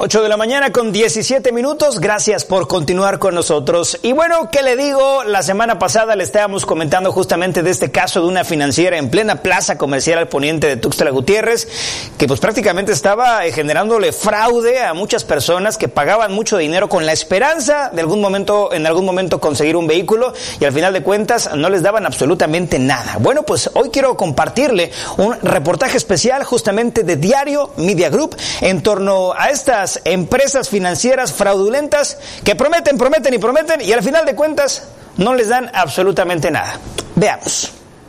8 de la mañana con 17 minutos, gracias por continuar con nosotros. Y bueno, ¿qué le digo? La semana pasada le estábamos comentando justamente de este caso de una financiera en plena plaza comercial al poniente de Tuxtla Gutiérrez, que pues prácticamente estaba generándole fraude a muchas personas que pagaban mucho dinero con la esperanza de en algún momento conseguir un vehículo, y al final de cuentas no les daban absolutamente nada. Bueno, pues hoy quiero compartirle un reportaje especial justamente de Diario Media Group en torno a estas empresas financieras fraudulentas que prometen y al final de cuentas no les dan absolutamente nada. Veamos.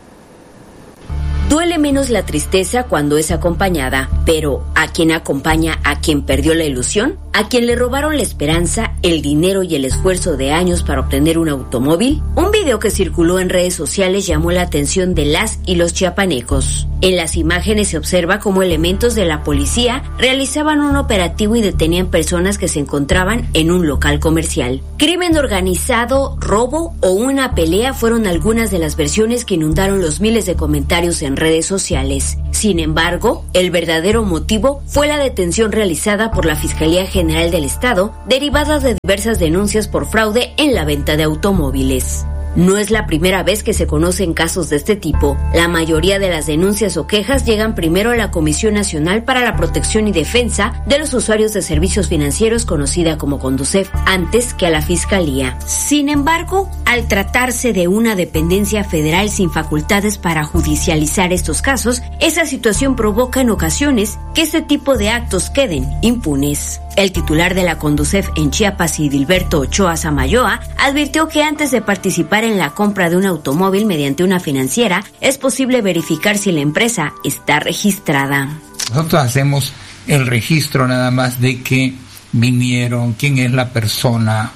Duele menos la tristeza cuando es acompañada, pero ¿a quién acompaña a quien perdió la ilusión? ¿A quien le robaron la esperanza, el dinero y el esfuerzo de años para obtener un automóvil? Un video que circuló en redes sociales llamó la atención de las y los chiapanecos. En las imágenes se observa cómo elementos de la policía realizaban un operativo y detenían personas que se encontraban en un local comercial. Crimen organizado, robo o una pelea fueron algunas de las versiones que inundaron los miles de comentarios en redes sociales. Sin embargo, el verdadero motivo fue la detención realizada por la Fiscalía General del Estado, derivada de diversas denuncias por fraude en la venta de automóviles. No es la primera vez que se conocen casos de este tipo. La mayoría de las denuncias o quejas llegan primero a la Comisión Nacional para la Protección y Defensa de los Usuarios de Servicios Financieros, conocida como CONDUCEF, antes que a la Fiscalía. Sin embargo, al tratarse de una dependencia federal sin facultades para judicializar estos casos, esa situación provoca en ocasiones que este tipo de actos queden impunes. El titular de la CONDUCEF en Chiapas, Idilberto Ochoa Samayoa, advirtió que antes de participar en la compra de un automóvil mediante una financiera, es posible verificar si la empresa está registrada. Nosotros hacemos el registro nada más de que vinieron, quién es la persona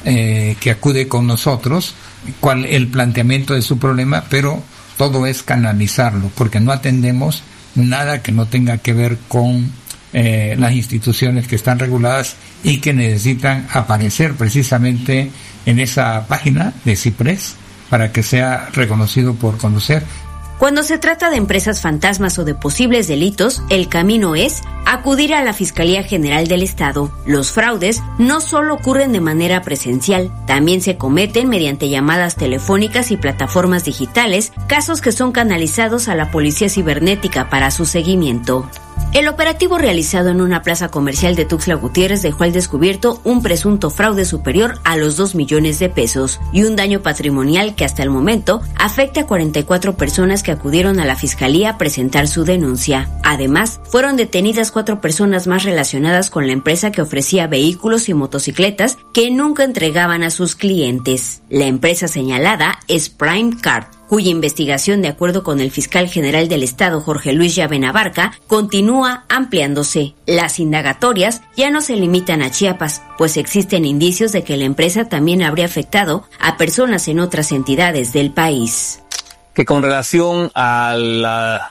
que acude con nosotros, cuál el planteamiento de su problema, pero todo es canalizarlo, porque no atendemos nada que no tenga que ver con las instituciones que están reguladas y que necesitan aparecer precisamente en esa página de CIPRES para que sea reconocido por CONDUCEF. Cuando se trata de empresas fantasmas o de posibles delitos, el camino es acudir a la Fiscalía General del Estado. Los fraudes no solo ocurren de manera presencial, también se cometen mediante llamadas telefónicas y plataformas digitales, casos que son canalizados a la Policía Cibernética para su seguimiento. El operativo realizado en una plaza comercial de Tuxtla Gutiérrez dejó al descubierto un presunto fraude superior a los 2 millones de pesos y un daño patrimonial que hasta el momento afecta a 44 personas que acudieron a la Fiscalía a presentar su denuncia. Además, fueron detenidas 4 personas más relacionadas con la empresa que ofrecía vehículos y motocicletas que nunca entregaban a sus clientes. La empresa señalada es Prime Car, cuya investigación, de acuerdo con el fiscal general del Estado, Jorge Luis Llave Navarca, continúa ampliándose. Las indagatorias ya no se limitan a Chiapas, pues existen indicios de que la empresa también habría afectado a personas en otras entidades del país. Que con relación a la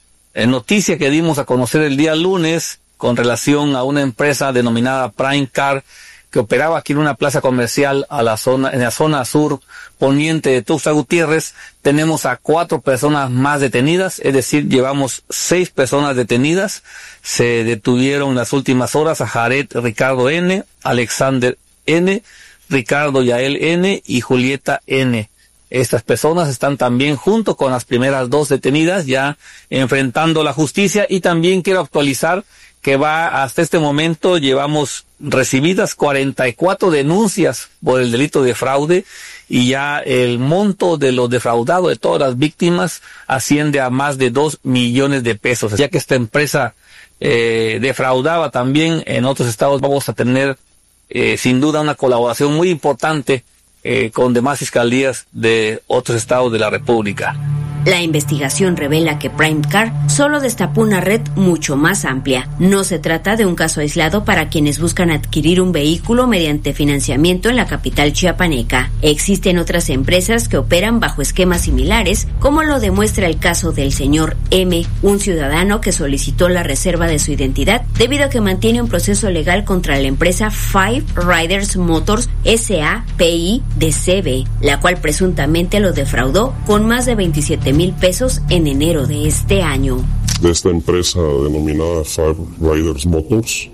noticia que dimos a conocer el día lunes, con relación a una empresa denominada Prime Car, que operaba aquí en una plaza comercial en la zona sur poniente de Tuxtla Gutiérrez, tenemos a 4 personas más detenidas, es decir, llevamos 6 personas detenidas. Se detuvieron en las últimas horas a Jared Ricardo N., Alexander N., Ricardo Yael N. y Julieta N. Estas personas están también junto con las primeras 2 detenidas ya enfrentando la justicia, y también quiero actualizar que hasta este momento llevamos recibidas 44 denuncias por el delito de fraude, y ya el monto de lo defraudado de todas las víctimas asciende a más de 2 millones de pesos. Ya que esta empresa defraudaba también en otros estados, vamos a tener sin duda una colaboración muy importante con demás fiscalías de otros estados de la República. La investigación revela que Prime Car solo destapó una red mucho más amplia. No se trata de un caso aislado para quienes buscan adquirir un vehículo mediante financiamiento en la capital chiapaneca. Existen otras empresas que operan bajo esquemas similares, como lo demuestra el caso del señor M., un ciudadano que solicitó la reserva de su identidad debido a que mantiene un proceso legal contra la empresa Five Riders Motors S.A.P.I. de CB, la cual presuntamente lo defraudó con más de 27,000 pesos en enero de este año. de esta empresa denominada Five Riders Motors.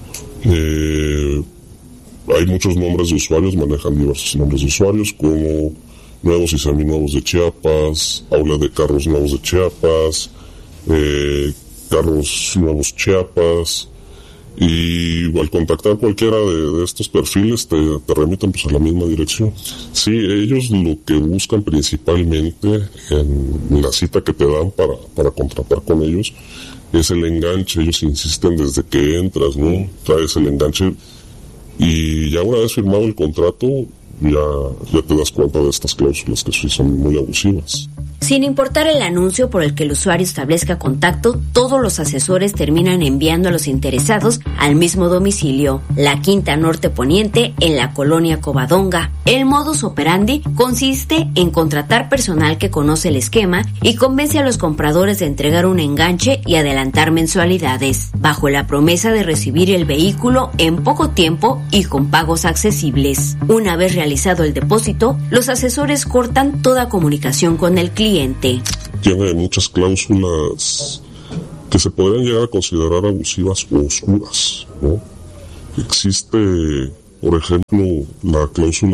Hay muchos nombres de usuarios, manejan diversos nombres de usuarios, como nuevos y seminuevos de Chiapas, outlet de carros nuevos de Chiapas, carros nuevos Chiapas, y al contactar cualquiera de estos perfiles te remiten pues a la misma dirección. Sí, ellos lo que buscan principalmente en la cita que te dan para contratar con ellos es el enganche. Ellos insisten desde que entras, ¿no? Traes el enganche y ya una vez firmado el contrato ya te das cuenta de estas cláusulas que sí son muy abusivas. Sin importar el anuncio por el que el usuario establezca contacto, todos los asesores terminan enviando a los interesados al mismo domicilio, la Quinta Norte Poniente, en la colonia Covadonga. El modus operandi consiste en contratar personal que conoce el esquema y convence a los compradores de entregar un enganche y adelantar mensualidades, bajo la promesa de recibir el vehículo en poco tiempo y con pagos accesibles. Una vez realizado el depósito, los asesores cortan toda comunicación con el cliente. Tiene muchas cláusulas que se podrían llegar a considerar abusivas o oscuras, ¿no? Existe, por ejemplo, la cláusula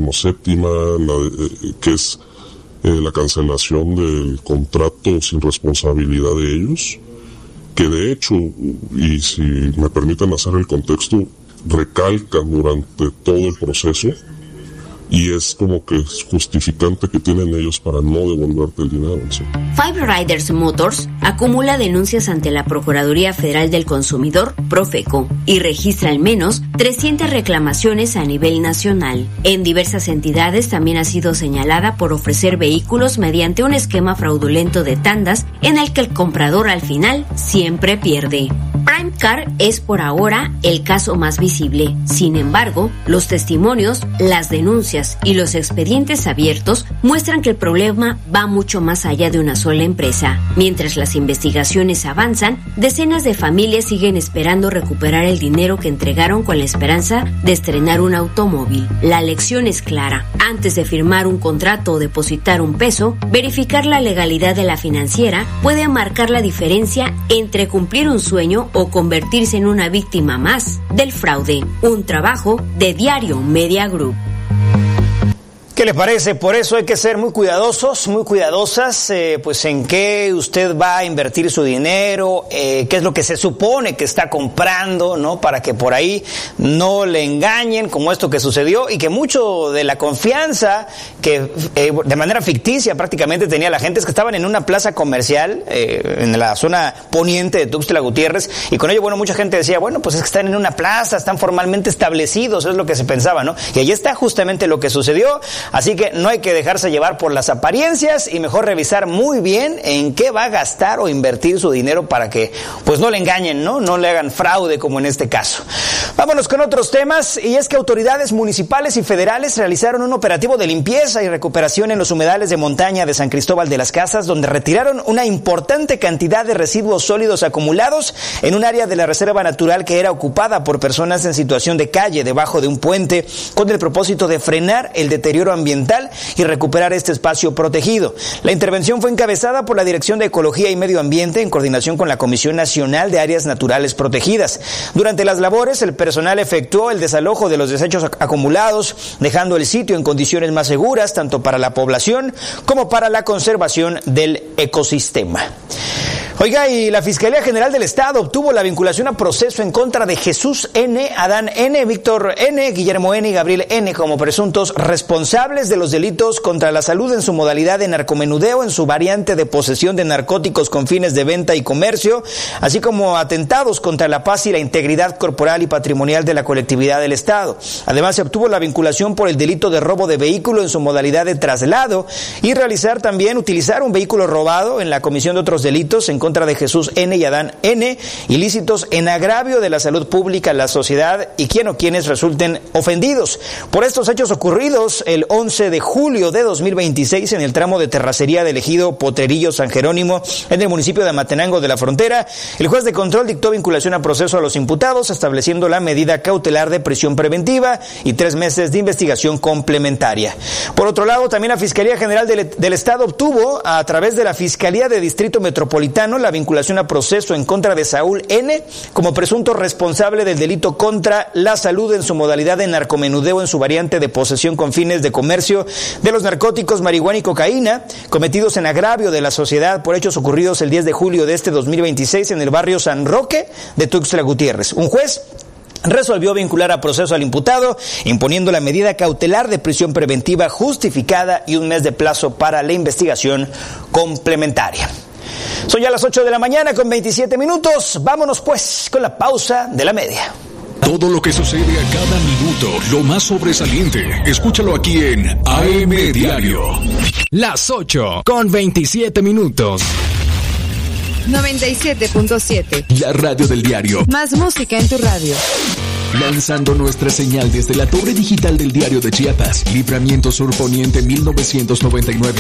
17ª, que es la cancelación del contrato sin responsabilidad de ellos, que de hecho, y si me permiten hacer el contexto, recalcan durante todo el proceso, y es como que es justificante que tienen ellos para no devolverte el dinero, ¿sí? Five Riders Motors acumula denuncias ante la Procuraduría Federal del Consumidor, Profeco, y registra al menos 300 reclamaciones a nivel nacional. En diversas entidades también ha sido señalada por ofrecer vehículos mediante un esquema fraudulento de tandas en el que el comprador al final siempre pierde. Prime Car es por ahora el caso más visible. Sin embargo, los testimonios, las denuncias y los expedientes abiertos muestran que el problema va mucho más allá de una sola empresa. Mientras las investigaciones avanzan, decenas de familias siguen esperando recuperar el dinero que entregaron con la esperanza de estrenar un automóvil. La lección es clara. Antes de firmar un contrato o depositar un peso, verificar la legalidad de la financiera puede marcar la diferencia entre cumplir un sueño o convertirse en una víctima más del fraude. Un trabajo de Diario Media Group. ¿Qué le parece? Por eso hay que ser muy cuidadosos, muy cuidadosas, pues en qué usted va a invertir su dinero, qué es lo que se supone que está comprando, ¿no? Para que por ahí no le engañen, como esto que sucedió, y que mucho de la confianza que de manera ficticia prácticamente tenía la gente es que estaban en una plaza comercial en la zona poniente de Tuxtla Gutiérrez, y con ello, bueno, mucha gente decía, bueno, pues es que están en una plaza, están formalmente establecidos, es lo que se pensaba, ¿no? Y ahí está justamente lo que sucedió. Así que no hay que dejarse llevar por las apariencias y mejor revisar muy bien en qué va a gastar o invertir su dinero para que pues no le engañen, ¿no? No le hagan fraude como en este caso. Vámonos con otros temas, y es que autoridades municipales y federales realizaron un operativo de limpieza y recuperación en los humedales de montaña de San Cristóbal de las Casas, donde retiraron una importante cantidad de residuos sólidos acumulados en un área de la reserva natural que era ocupada por personas en situación de calle debajo de un puente, con el propósito de frenar el deterioro ambiental y recuperar este espacio protegido. La intervención fue encabezada por la Dirección de Ecología y Medio Ambiente en coordinación con la Comisión Nacional de Áreas Naturales Protegidas. Durante las labores, el personal efectuó el desalojo de los desechos acumulados, dejando el sitio en condiciones más seguras tanto para la población como para la conservación del ecosistema. Oiga, y la Fiscalía General del Estado obtuvo la vinculación a proceso en contra de Jesús N., Adán N., Víctor N., Guillermo N. y Gabriel N. como presuntos responsables de los delitos contra la salud en su modalidad de narcomenudeo, en su variante de posesión de narcóticos con fines de venta y comercio, así como atentados contra la paz y la integridad corporal y patrimonial de la colectividad del Estado. Además, se obtuvo la vinculación por el delito de robo de vehículo en su modalidad de traslado y utilizar un vehículo robado en la comisión de otros delitos en contra de Jesús N. y Adán N., ilícitos en agravio de la salud pública, la sociedad y quien o quienes resulten ofendidos. Por estos hechos ocurridos el 11 de julio de 2026 en el tramo de terracería del ejido Potrerillo San Jerónimo en el municipio de Amatenango de la Frontera, el juez de control dictó vinculación a proceso a los imputados, estableciendo la medida cautelar de prisión preventiva y 3 meses de investigación complementaria. Por otro lado, también la Fiscalía General del Estado obtuvo, a través de la Fiscalía de Distrito Metropolitano, Lozano la vinculación a proceso en contra de Saúl N. como presunto responsable del delito contra la salud en su modalidad de narcomenudeo en su variante de posesión con fines de comercio de los narcóticos marihuana y cocaína cometidos en agravio de la sociedad por hechos ocurridos el 10 de julio de este 2026 en el barrio San Roque de Tuxtla Gutiérrez. Un juez resolvió vincular a proceso al imputado, imponiendo la medida cautelar de prisión preventiva justificada y un mes de plazo para la investigación complementaria. Son ya las 8 de la mañana con 27 minutos. Vámonos pues con la pausa de la media. Todo lo que sucede a cada minuto, lo más sobresaliente, escúchalo aquí en AM Diario. Las 8 con 27 minutos. 97.7. La radio del diario. Más música en tu radio. Lanzando nuestra señal desde la torre digital del Diario de Chiapas, Libramiento Sur Poniente 1999.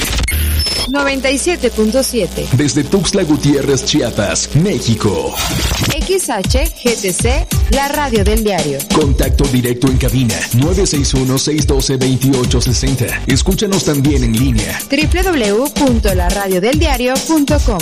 97.7. Desde Tuxtla Gutiérrez, Chiapas, México. XHGTC, la radio del diario. Contacto directo en cabina 961-612-2860. Escúchanos también en línea. www.laradiodeldiario.com.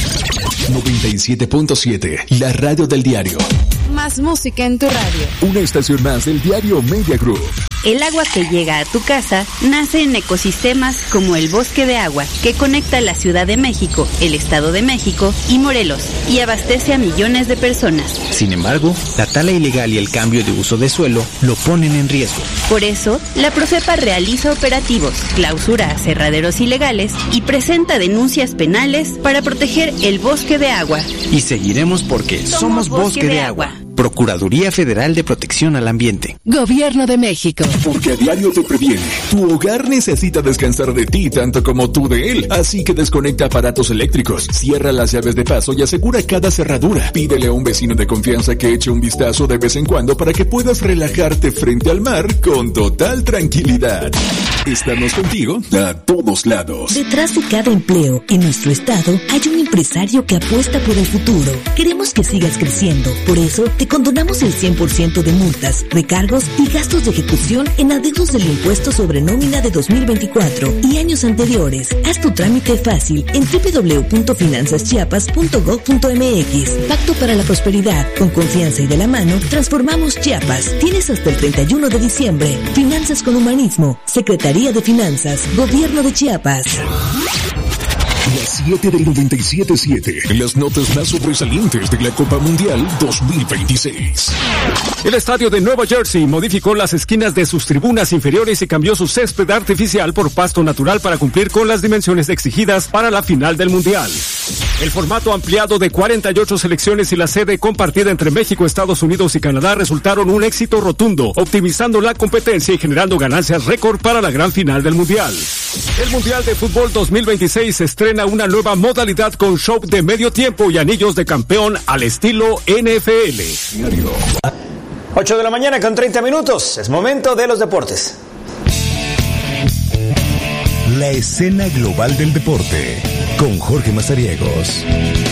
97.7, la radio del diario. Más música en tu radio. Una estación más del diario Media Group. El agua que llega a tu casa nace en ecosistemas como el Bosque de Agua, que conecta la Ciudad de México, el Estado de México y Morelos, y abastece a millones de personas. Sin embargo, la tala ilegal y el cambio de uso de suelo lo ponen en riesgo. Por eso, la Profepa realiza operativos, clausura aserraderos ilegales y presenta denuncias penales para proteger el Bosque de Agua. Y seguiremos porque somos Bosque de Agua. Procuraduría Federal de Protección al Ambiente. Gobierno de México. Porque a diario te previene. Tu hogar necesita descansar de ti tanto como tú de él. Así que desconecta aparatos eléctricos, cierra las llaves de paso y asegura cada cerradura. Pídele a un vecino de confianza que eche un vistazo de vez en cuando para que puedas relajarte frente al mar con total tranquilidad. Estamos contigo a todos lados. Detrás de cada empleo en nuestro estado hay un empresario que apuesta por el futuro. Queremos que sigas creciendo. Por eso te condonamos el 100% de multas, recargos y gastos de ejecución en adeudos del impuesto sobre nómina de 2024 y años anteriores. Haz tu trámite fácil en www.finanzaschiapas.gov.mx. Pacto para la prosperidad. Con confianza y de la mano, transformamos Chiapas. Tienes hasta el 31 de diciembre. Finanzas con humanismo. Secretaría de Finanzas. Gobierno de Chiapas. Las 7 del 97.7, las notas más sobresalientes de la Copa Mundial 2026. El estadio de Nueva Jersey modificó las esquinas de sus tribunas inferiores y cambió su césped artificial por pasto natural para cumplir con las dimensiones exigidas para la final del Mundial. El formato ampliado de 48 selecciones y la sede compartida entre México, Estados Unidos y Canadá resultaron un éxito rotundo, optimizando la competencia y generando ganancias récord para la gran final del Mundial. El Mundial de Fútbol 2026 estrena una nueva modalidad con show de medio tiempo y anillos de campeón al estilo NFL. 8 de la mañana con 30 minutos. Es momento de los deportes. La escena global del deporte con Jorge Mazariegos.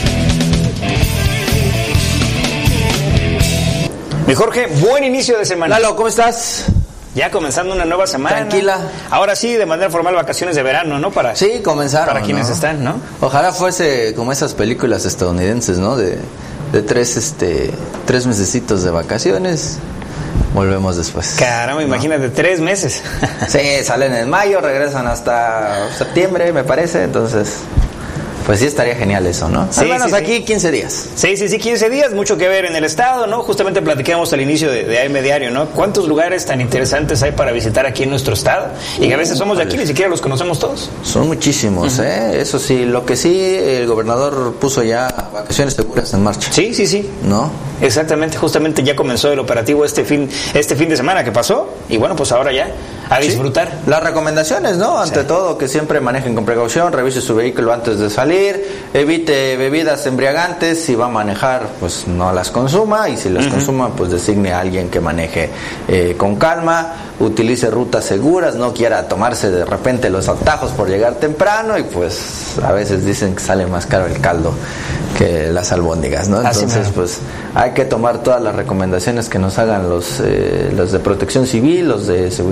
Mi Jorge, buen inicio de semana. Lalo, ¿cómo estás? Ya comenzando una nueva semana. Tranquila. Ahora sí, de manera formal, vacaciones de verano, ¿no? Sí, comenzaron. Para quienes están, ¿no? Ojalá fuese como esas películas estadounidenses, ¿no? De tres mesecitos de vacaciones. Volvemos después. Caramba, imagínate, 3 meses. Sí, salen en mayo, regresan hasta septiembre, me parece, entonces... Pues sí estaría genial eso, ¿no? Sí, al menos sí, aquí 15 días. Sí, 15 días, mucho que ver en el estado, ¿no? Justamente platicamos al inicio de AM Diario, ¿no? ¿Cuántos lugares tan interesantes hay para visitar aquí en nuestro estado? Y que a veces somos de aquí, ni siquiera los conocemos todos. Son muchísimos, Eso sí, lo que sí, el gobernador puso ya vacaciones seguras en marcha. Sí. ¿No? Exactamente, justamente ya comenzó el operativo este fin de semana que pasó, y bueno, pues ahora ya, a disfrutar. Sí. Las recomendaciones, ¿no? Ante todo, que siempre manejen con precaución, revise su vehículo antes de salir, evite bebidas embriagantes, si va a manejar, pues no las consuma, y si las consuma, pues designe a alguien que maneje con calma, utilice rutas seguras, no quiera tomarse de repente los atajos por llegar temprano, y pues a veces dicen que sale más caro el caldo que las albóndigas, ¿no? Entonces, pues hay que tomar todas las recomendaciones que nos hagan los de protección civil, los de seguridad vial,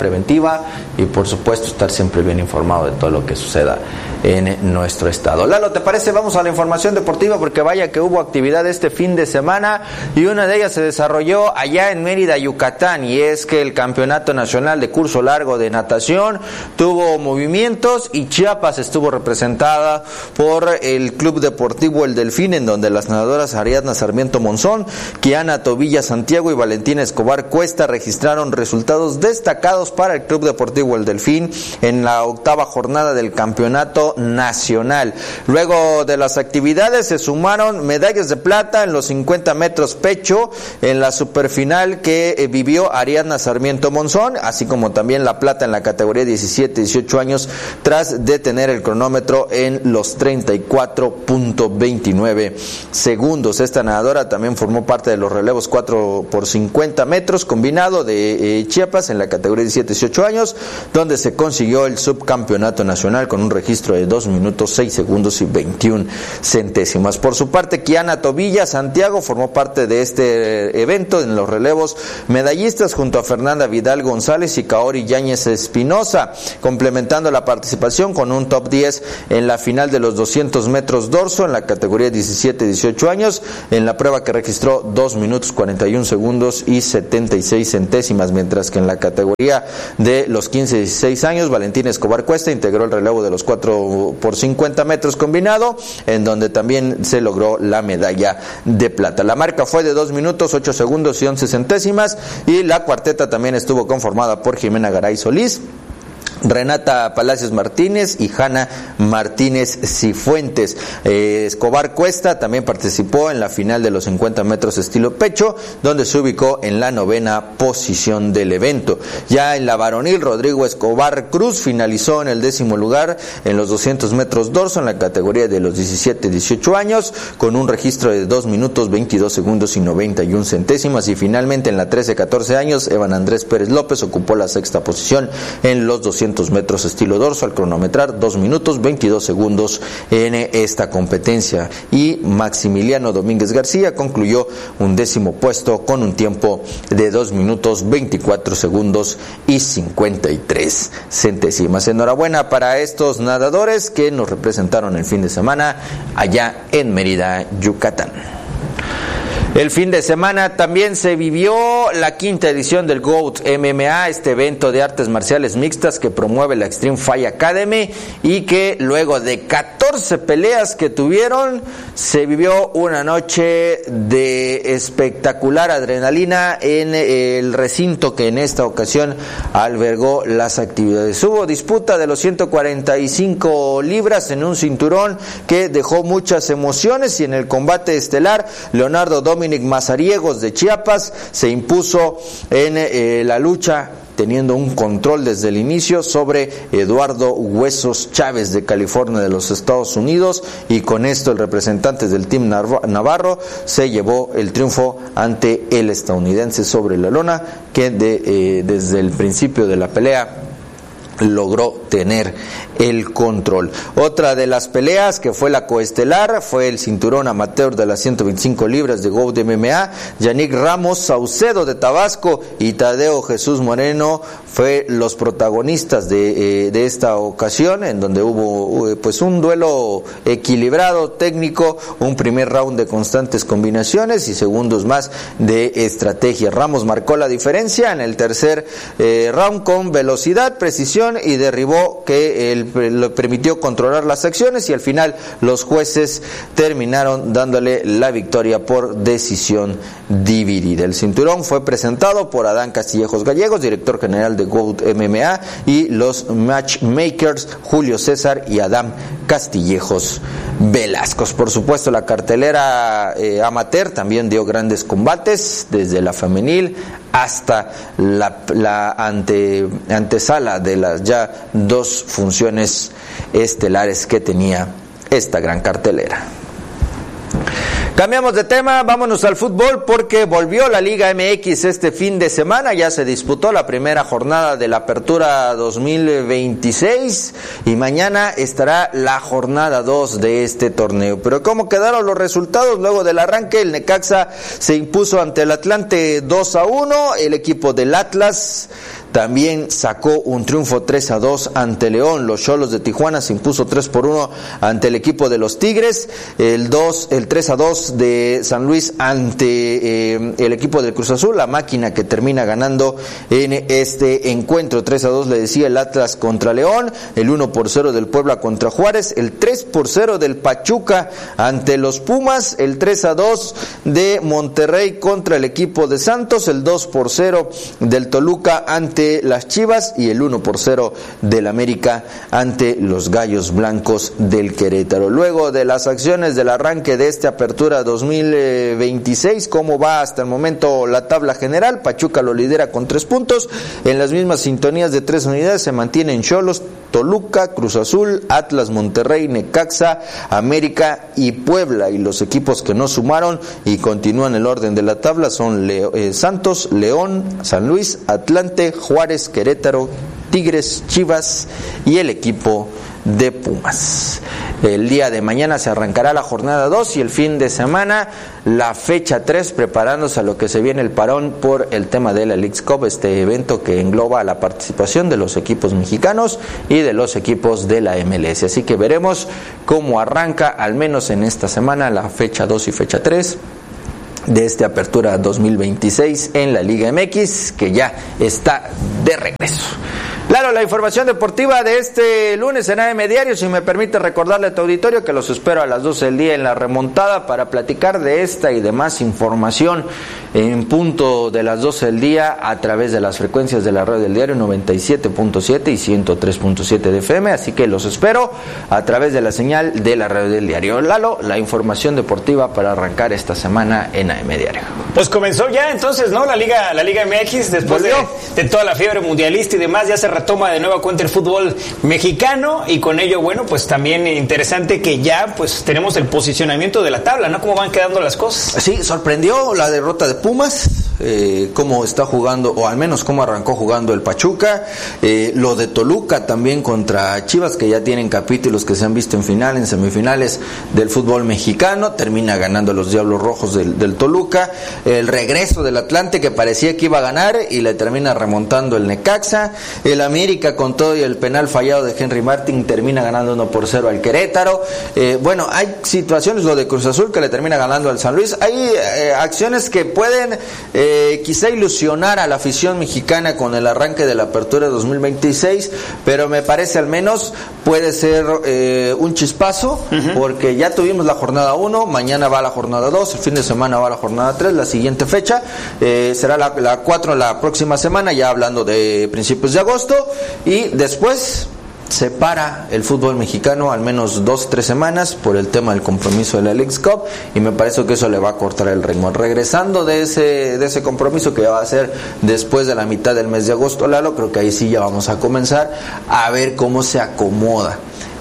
preventiva y por supuesto estar siempre bien informado de todo lo que suceda en nuestro estado. Lalo, ¿te parece? Vamos a la información deportiva porque vaya que hubo actividad este fin de semana y una de ellas se desarrolló allá en Mérida, Yucatán, y es que el Campeonato Nacional de Curso Largo de Natación tuvo movimientos y Chiapas estuvo representada por el Club Deportivo El Delfín, en donde las nadadoras Ariadna Sarmiento Monzón, Kiana Tobilla Santiago y Valentina Escobar Cuesta registraron resultados destacados para el Club Deportivo El Delfín en la 8ª jornada del Campeonato Nacional. Luego de las actividades se sumaron medallas de plata en los 50 metros pecho en la superfinal que vivió Ariadna Sarmiento Monzón, así como también la plata en la categoría 17-18 años tras detener el cronómetro en los 34.29 segundos. Esta nadadora también formó parte de los relevos 4 por 50 metros combinado de Chiapas en la categoría 17-18 años, donde se consiguió el subcampeonato nacional con un registro de 2 minutos 6 segundos y 21 centésimas. Por su parte, Kiana Tobilla Santiago formó parte de este evento en los relevos medallistas junto a Fernanda Vidal González y Kaori Yáñez Espinosa, complementando la participación con un top 10 en la final de los 200 metros dorso en la categoría 17-18 años, en la prueba que registró 2 minutos 41 segundos y 76 centésimas, mientras que en la categoría de los 15-16 años, Valentina Escobar Cuesta integró el relevo de los 4 por 50 metros combinado, en donde también se logró la medalla de plata. La marca fue de 2 minutos 8 segundos y 11 centésimas, y la cuarteta también estuvo conformada por Jimena Garay Solís, Renata Palacios Martínez y Hanna Martínez Cifuentes. Escobar Cuesta también participó en la final de los 50 metros estilo pecho, donde se ubicó en la 9ª posición del evento. Ya en la varonil, Rodrigo Escobar Cruz finalizó en el 10º lugar en los 200 metros dorso en la categoría de los 17-18 años, con un registro de 2 minutos 22 segundos y 91 centésimas. Y finalmente en la 13-14 años, Evan Andrés Pérez López ocupó la 6ª posición en los 200 metros estilo dorso al cronometrar 2 minutos 22 segundos en esta competencia, y Maximiliano Domínguez García concluyó un 10º puesto con un tiempo de 2 minutos 24 segundos y 53 centésimas. Enhorabuena para estos nadadores que nos representaron el fin de semana allá en Mérida, Yucatán. El fin de semana también se vivió la 5ª edición del GOAT MMA, este evento de artes marciales mixtas que promueve la Extreme Fight Academy, y que luego de 14 peleas que tuvieron, se vivió una noche de espectacular adrenalina en el recinto que en esta ocasión albergó las actividades. Hubo disputa de los 145 libras en un cinturón que dejó muchas emociones, y en el combate estelar, Leonardo Dominic Mazariegos de Chiapas se impuso en la lucha, teniendo un control desde el inicio sobre Eduardo Huesos Chávez de California de los Estados Unidos, y con esto el representante del Team Navarro se llevó el triunfo ante el estadounidense sobre la lona, que desde el principio de la pelea logró tener el control. Otra de las peleas que fue la coestelar fue el cinturón amateur de las 125 libras de GOAT MMA. Yannick Ramos Saucedo de Tabasco y Tadeo Jesús Moreno fue los protagonistas de esta ocasión, en donde hubo pues un duelo equilibrado, técnico, un primer round de constantes combinaciones y segundos más de estrategia. Ramos marcó la diferencia en el tercer round con velocidad, precisión y derribó, que le permitió controlar las acciones, y al final los jueces terminaron dándole la victoria por decisión dividida. El cinturón fue presentado por Adán Castillejos Gallegos, director general de GOAT MMA, y los matchmakers Julio César y Adán Castillejos Velasco. Por supuesto, la cartelera amateur también dio grandes combates, desde la femenil hasta la antesala de las ya 2 funciones estelares que tenía esta gran cartelera. Cambiamos de tema, vámonos al fútbol, porque volvió la Liga MX este fin de semana. Ya se disputó la primera jornada de la Apertura 2026 y mañana estará la jornada 2 de este torneo. Pero ¿cómo quedaron los resultados? Luego del arranque, el Necaxa se impuso ante el Atlante 2-1. El equipo del Atlas también sacó un triunfo 3-2 ante León. Los Xolos de Tijuana se impuso 3-1 ante el equipo de los Tigres. El 3-2 de San Luis ante el equipo del Cruz Azul, la máquina que termina ganando en este encuentro. 3-2 le decía el Atlas contra León, el 1-0 del Puebla contra Juárez, el 3-0 del Pachuca ante los Pumas, el 3-2 de Monterrey contra el equipo de Santos, el 2-0 del Toluca ante las Chivas y el 1-0 del América ante los Gallos Blancos del Querétaro. Luego de las acciones del arranque de esta apertura 2026, ¿cómo va hasta el momento la tabla general? Pachuca lo lidera con 3 puntos, en las mismas sintonías de 3 unidades se mantienen Xolos, Toluca, Cruz Azul, Atlas, Monterrey, Necaxa, América y Puebla, y los equipos que no sumaron y continúan el orden de la tabla son Santos, León, San Luis, Atlante, Juárez, Querétaro, Tigres, Chivas y el equipo de Pumas. El día de mañana se arrancará la jornada 2 y el fin de semana la fecha 3, preparándose a lo que se viene el parón por el tema de la Leagues Cup, este evento que engloba la participación de los equipos mexicanos y de los equipos de la MLS. Así que veremos cómo arranca, al menos en esta semana, la fecha 2 y fecha 3 de esta apertura 2026 en la Liga MX, que ya está de regreso. Claro, la información deportiva de este lunes en AM Diario. Si me permite recordarle a tu auditorio que los espero a las 12 del día en La Remontada para platicar de esta y de más información en punto de las 12 del día a través de las frecuencias de la radio del diario 97.7 y 103.7 de FM. Así que los espero a través de la señal de la radio del diario. Lalo, la información deportiva para arrancar esta semana en AM Diario. Pues comenzó ya entonces, ¿no? La Liga MX, después de toda la fiebre mundialista y demás, ya se retoma de nueva cuenta el fútbol mexicano, y con ello, bueno, pues también interesante que ya pues tenemos el posicionamiento de la tabla, ¿no? Cómo van quedando las cosas. Sí, sorprendió la derrota de Pumas, cómo está jugando, o al menos cómo arrancó jugando el Pachuca, lo de Toluca también contra Chivas, que ya tienen capítulos que se han visto en finales, en semifinales del fútbol mexicano, termina ganando los Diablos Rojos del Toluca, el regreso del Atlante que parecía que iba a ganar y le termina remontando el Necaxa, el América con todo y el penal fallado de Henry Martin termina ganando 1-0 al Querétaro. Bueno, hay situaciones, lo de Cruz Azul que le termina ganando al San Luis, hay acciones que pueden quizá ilusionar a la afición mexicana con el arranque de la apertura 2026, pero me parece al menos puede ser un chispazo, porque ya tuvimos la jornada 1, mañana va la jornada 2, el fin de semana va la jornada 3, la siguiente fecha será la 4 la próxima semana, ya hablando de principios de agosto, y después se para el fútbol mexicano al menos 2-3 semanas por el tema del compromiso de la Leagues Cup, y me parece que eso le va a cortar el ritmo. Regresando de ese compromiso que va a ser después de la mitad del mes de agosto, Lalo, creo que ahí sí ya vamos a comenzar a ver cómo se acomoda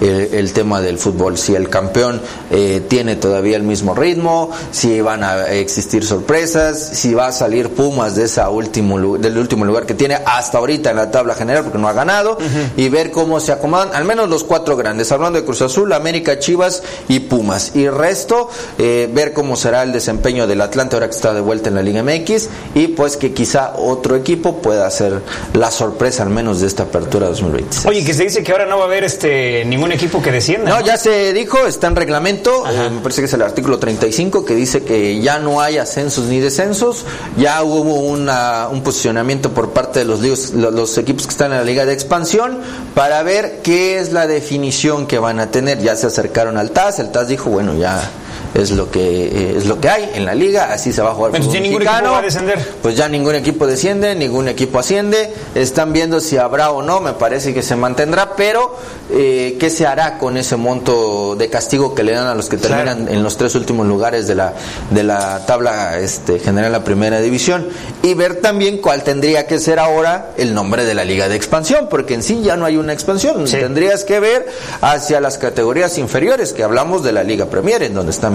el tema del fútbol, si el campeón tiene todavía el mismo ritmo, si van a existir sorpresas, si va a salir Pumas del último lugar que tiene hasta ahorita en la tabla general porque no ha ganado, y ver cómo se acomodan al menos los 4 grandes, hablando de Cruz Azul, América, Chivas y Pumas, y el resto ver cómo será el desempeño del Atlante ahora que está de vuelta en la Liga MX, y pues que quizá otro equipo pueda hacer la sorpresa al menos de esta apertura 2026. Oye, que se dice que ahora no va a haber ningún equipo que descienda. No, ya se dijo, está en reglamento, me parece que es el artículo 35 que dice que ya no hay ascensos ni descensos, ya hubo un posicionamiento por parte de los equipos que están en la Liga de Expansión para ver qué es la definición que van a tener. Ya se acercaron al TAS, el TAS dijo, bueno, ya es lo que hay en la liga, así se va a jugar el fútbol mexicano. Va a descender. Pues ya ningún equipo desciende, ningún equipo asciende, están viendo si habrá o no, me parece que se mantendrá, pero ¿qué se hará con ese monto de castigo que le dan a los que terminan en los 3 últimos lugares de la tabla general en la primera división? Y ver también cuál tendría que ser ahora el nombre de la Liga de Expansión, porque en sí ya no hay una expansión, tendrías que ver hacia las categorías inferiores, que hablamos de la Liga Premier, en donde está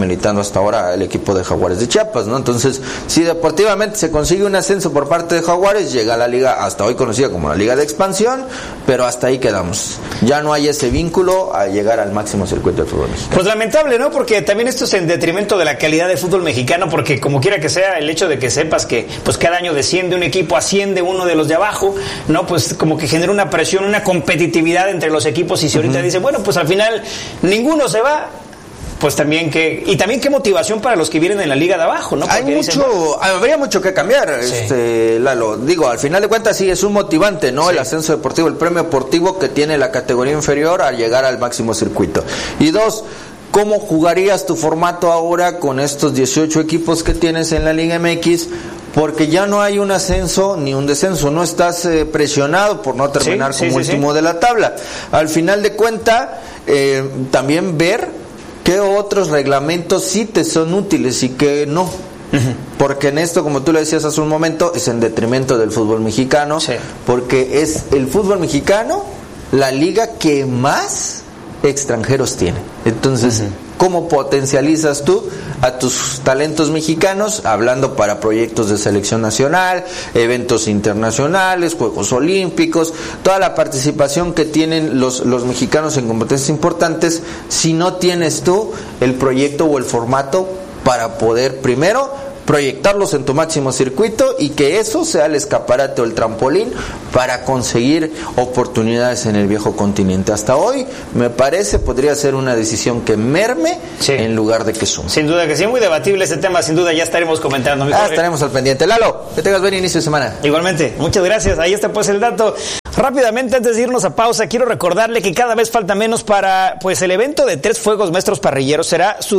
militando hasta ahora el equipo de Jaguares de Chiapas, ¿no? Entonces, si deportivamente se consigue un ascenso por parte de Jaguares, llega a la liga hasta hoy conocida como la Liga de Expansión, pero hasta ahí quedamos. Ya no hay ese vínculo a llegar al máximo circuito del fútbol mexicano. Pues lamentable, ¿no? Porque también esto es en detrimento de la calidad del fútbol mexicano, porque como quiera que sea, el hecho de que sepas que pues cada año desciende un equipo, asciende uno de los de abajo, ¿no? Pues como que genera una presión, una competitividad entre los equipos, y si ahorita dice, bueno, pues al final ninguno se va, pues también también qué motivación para los que vienen en la liga de abajo, ¿no? Porque habría mucho que cambiar, sí. Lalo, digo, al final de cuentas sí es un motivante, ¿no? Sí. El ascenso deportivo, el premio deportivo que tiene la categoría inferior al llegar al máximo circuito. Y dos, ¿cómo jugarías tu formato ahora con estos 18 equipos que tienes en la Liga MX? Porque ya no hay un ascenso ni un descenso, no estás presionado por no terminar como último de la tabla. Al final de cuentas, también ver qué otros reglamentos sí te son útiles y qué no. Porque en esto, como tú le decías hace un momento, es en detrimento del fútbol mexicano, porque es el fútbol mexicano la liga que más extranjeros tiene. Entonces, ¿cómo potencializas tú a tus talentos mexicanos, hablando para proyectos de selección nacional, eventos internacionales, Juegos Olímpicos, toda la participación que tienen los mexicanos en competencias importantes, si no tienes tú el proyecto o el formato para poder primero proyectarlos en tu máximo circuito y que eso sea el escaparate o el trampolín para conseguir oportunidades en el viejo continente? Hasta hoy, me parece, podría ser una decisión que merme en lugar de que sume. Sin duda que sí, muy debatible este tema, sin duda ya estaremos comentando. Estaremos al pendiente. Lalo, que tengas buen inicio de semana. Igualmente, muchas gracias. Ahí está pues el dato. Rápidamente, antes de irnos a pausa, quiero recordarle que cada vez falta menos para pues el evento de 3 Fuegos Maestros Parrilleros. Será su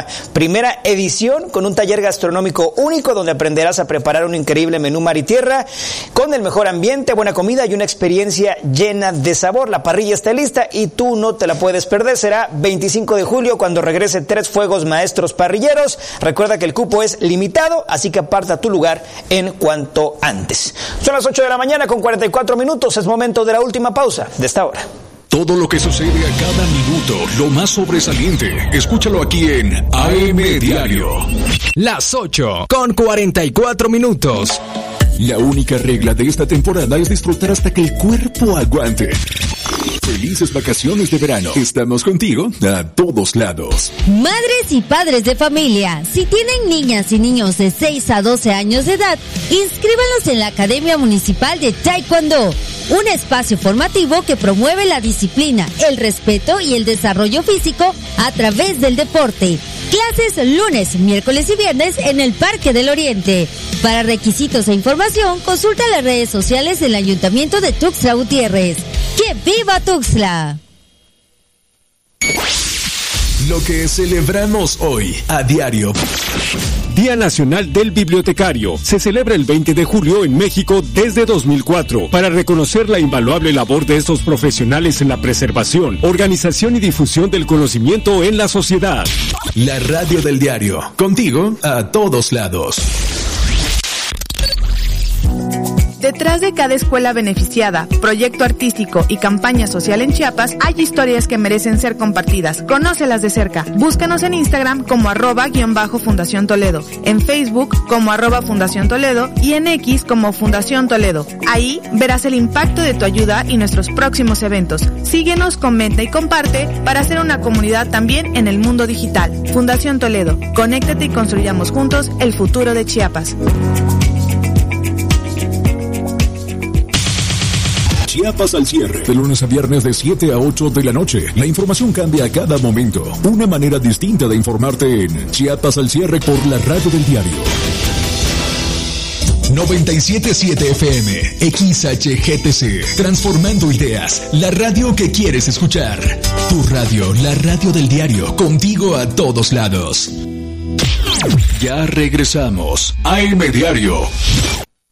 11ª edición, con un taller gastronómico único donde aprenderás a preparar un increíble menú mar y tierra con el mejor ambiente, buena comida y una experiencia llena de sabor. La parrilla está lista y tú no te la puedes perder. Será 25 de julio cuando regrese 3 Fuegos Maestros Parrilleros. Recuerda que el cupo es limitado, así que aparta tu lugar en cuanto antes. Son las 8 de la mañana con 44 minutos. Es momento de la última pausa de esta hora. Todo lo que sucede a cada minuto, lo más sobresaliente, escúchalo aquí en AM Diario. Las 8 con 44 minutos. La única regla de esta temporada es disfrutar hasta que el cuerpo aguante. Felices vacaciones de verano. Estamos contigo a todos lados. Madres y padres de familia, si tienen niñas y niños de 6 a 12 años de edad, inscríbanlos en la Academia Municipal de Taekwondo, un espacio formativo que promueve la disciplina, el respeto y el desarrollo físico a través del deporte. Clases lunes, miércoles y viernes en el Parque del Oriente. Para requisitos e información, consulta las redes sociales del Ayuntamiento de Tuxtla Gutiérrez. ¡Que viva Tuxtla! Lo que celebramos hoy a diario. Día Nacional del Bibliotecario. Se celebra el 20 de julio en México desde 2004 para reconocer la invaluable labor de estos profesionales en la preservación, organización y difusión del conocimiento en la sociedad. La radio del diario. Contigo a todos lados. Detrás de cada escuela beneficiada, proyecto artístico y campaña social en Chiapas, hay historias que merecen ser compartidas. Conócelas de cerca. Búscanos en Instagram como @Fundación Toledo, en Facebook como @Fundación Toledo y en X como Fundación Toledo. Ahí verás el impacto de tu ayuda y nuestros próximos eventos. Síguenos, comenta y comparte para hacer una comunidad también en el mundo digital. Fundación Toledo. Conéctate y construyamos juntos el futuro de Chiapas. Chiapas al cierre. De lunes a viernes de 7 a 8 de la noche. La información cambia a cada momento. Una manera distinta de informarte en Chiapas al cierre por la radio del diario. 97.7 FM, XHGTC, transformando ideas, la radio que quieres escuchar. Tu radio, la radio del diario, contigo a todos lados. Ya regresamos. AM Diario.